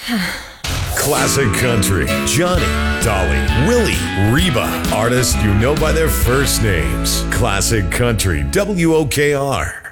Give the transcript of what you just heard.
Classic Country. Johnny, Dolly, Willie, Reba. Artists you know by their first names. Classic Country. WOKR.